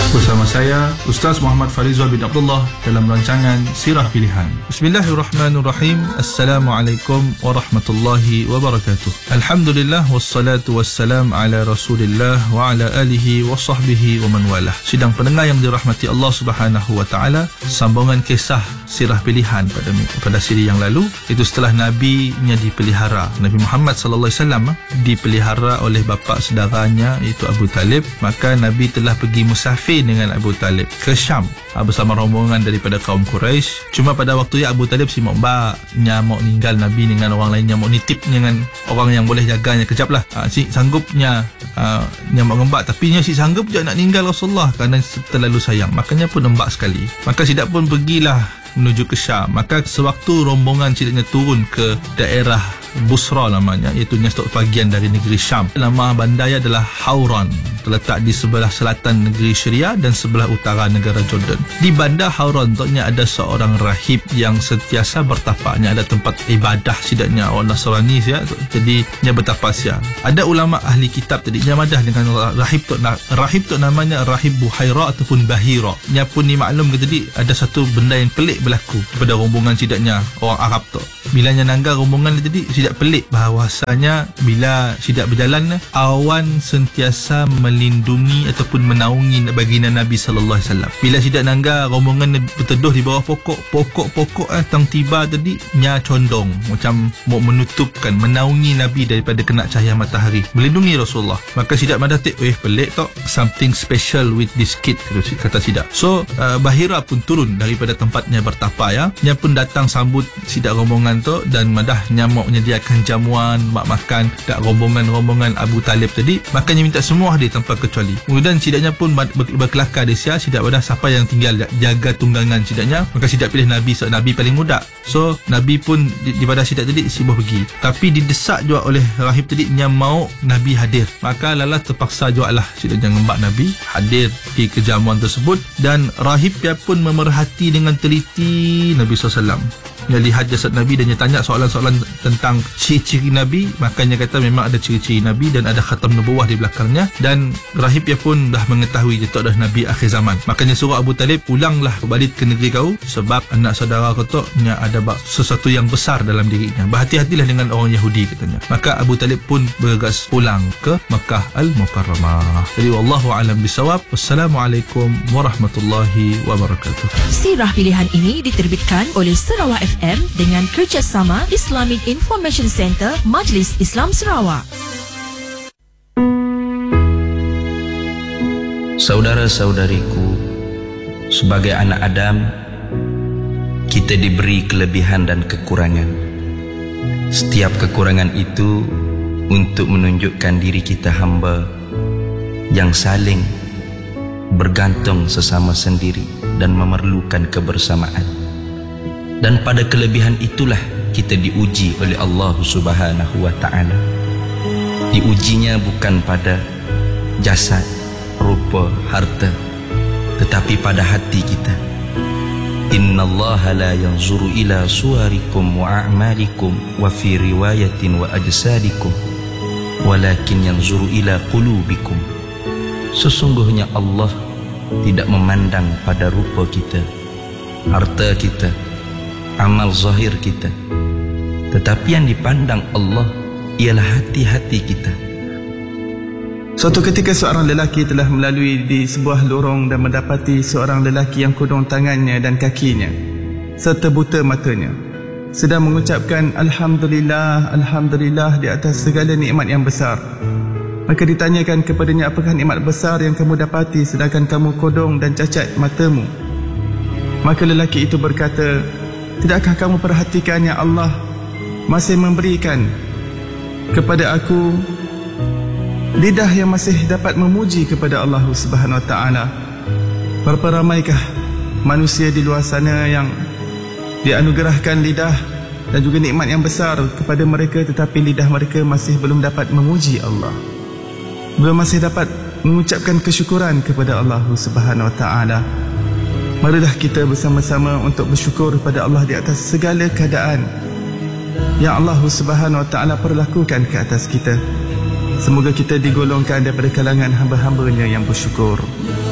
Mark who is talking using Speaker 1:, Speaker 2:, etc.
Speaker 1: Bersama saya Ustaz Muhammad Farizal bin Abdullah dalam rancangan Sirah Pilihan. Bismillahirrahmanirrahim. Assalamualaikum warahmatullahi wabarakatuh. Alhamdulillah wassalatu wassalam ala Rasulillah wa ala alihi wa sahbihi wa man walah. Sidang pendengar yang dirahmati Allah Subhanahu wa taala, sambungan kisah Sirah Pilihan pada siri yang lalu, itu setelah Nabi-nya dipelihara, Nabi Muhammad sallallahu alaihi wasallam dipelihara oleh bapa saudaranya iaitu Abu Talib, maka Nabi telah pergi musafir dengan Abu Talib ke Syam bersama rombongan daripada kaum Quraisy. Cuma pada waktu itu Abu Talib si mokba nyamuk ninggal Nabi dengan orang lain, nyamuk nitip dengan orang yang boleh jaganya kejap lah. Si sanggupnya nyamuk ngembak, tapi si sanggup je nak ninggal Rasulullah kerana terlalu sayang, makanya pun embak sekali. Maka Sidak pun pergilah menuju ke Syam. Maka sewaktu rombongan Sidaknya turun ke daerah Busra namanya, iaitu bahagian dari negeri Syam. Nama bandar adalah Hauran, terletak di sebelah selatan negeri Syria dan sebelah utara negara Jordan. Di bandar Hauran tu ada seorang rahib yang sentiasa bertapaknya, ada tempat ibadah Sidaknya orang Nasrani ya. Jadi dia bertapas ya. Ada ulama ahli kitab tadi yang madah dengan rahib tu namanya Rahib Buhaira ataupun Bahira. Nya pun ni maklum ke tadi ada satu benda yang pelik berlaku pada rombongan Sidaknya orang Arab tu. Bila nangga rombongan tadi, Sidak pelik bahawasanya bila Sidak berjalan, awan sentiasa melindungi ataupun menaungi baginda Nabi sallallahu alaihi wasallam. Bila Sidak nangga rombongan berteduh di bawah pokok tang tiba tadi, nya condong macam mau menutupkan, menaungi Nabi daripada kena cahaya matahari, melindungi Rasulullah. Maka Sidak madatik, pelik tok, something special with this kid, kata Sidak. So Bahira pun turun daripada tempatnya bertapa ya. Nya pun datang sambut Sidak rombongan tu dan madah nyamuk menyediakan jamuan, makan dak rombongan Abu Talib tadi. Makanya minta semua dia tanpa kecuali. Kemudian Sidaknya pun berkelakar dia Sidak pada siapa yang tinggal jaga tunggangan Sidaknya. Maka Sidak pilih Nabi, so Nabi paling muda. So Nabi pun di pada Sidak tadi sibuh pergi. Tapi didesak juga oleh rahib tadi yang mau Nabi hadir. Maka lala terpaksa juga lah Sidaknya ngembak Nabi hadir di kejamuan tersebut. Dan rahib dia pun memerhati dengan teliti Nabi SAW. Dia lihat jasad Nabi dan dia tanya soalan-soalan tentang ciri-ciri Nabi. Makanya kata memang ada ciri-ciri Nabi dan ada khatam nubuwah di belakangnya. Dan rahib dia pun dah mengetahui dia tu adalah Nabi akhir zaman. Makanya suruh Abu Talib, pulanglah balik ke negeri kau, sebab anak saudara kau tu ada sesuatu yang besar dalam dirinya. Berhati-hatilah dengan orang Yahudi katanya. Maka Abu Talib pun bergegas pulang ke Makkah Al-Mukarramah. Jadi wallahu alam bisawab. Wassalamualaikum warahmatullahi wabarakatuh.
Speaker 2: Sirah Pilihan ini diterbitkan oleh Sarawak FM dengan kerjasama Islamic Information Center Majlis Islam Sarawak.
Speaker 3: Saudara-saudariku, sebagai anak Adam, kita diberi kelebihan dan kekurangan. Setiap kekurangan itu untuk menunjukkan diri kita hamba yang saling bergantung sesama sendiri dan memerlukan kebersamaan. Dan pada kelebihan itulah kita diuji oleh Allah Subhanahu wa taala. Diujinya bukan pada jasad, rupa, harta, tetapi pada hati kita. Innallaha la yanzuru ila suwarikum wa a'malikum wa fi riwayatin wa ajsadikum walakin yanzuru ila qulubikum. Sesungguhnya Allah tidak memandang pada rupa kita, harta kita, amal zahir kita, tetapi yang dipandang Allah ialah hati-hati kita.
Speaker 4: Suatu ketika seorang lelaki telah melalui di sebuah lorong dan mendapati seorang lelaki yang kodong tangannya dan kakinya serta buta matanya sedang mengucapkan Alhamdulillah, Alhamdulillah di atas segala nikmat yang besar. Maka ditanyakan kepadanya, apakah nikmat besar yang kamu dapati sedangkan kamu kodong dan cacat matamu? Maka lelaki itu berkata, tidakkah kamu perhatikan yang Allah masih memberikan kepada aku lidah yang masih dapat memuji kepada Allah Subhanahu wa taala? Berapa ramaikah manusia di luar sana yang dianugerahkan lidah dan juga nikmat yang besar kepada mereka, tetapi lidah mereka masih belum dapat memuji Allah, belum masih dapat mengucapkan kesyukuran kepada Allah Subhanahu wa taala. Marilah kita bersama-sama untuk bersyukur kepada Allah di atas segala keadaan yang Allah Subhanahu wa taala perlakukan ke atas kita. Semoga kita digolongkan daripada kalangan hamba-hambanya yang bersyukur.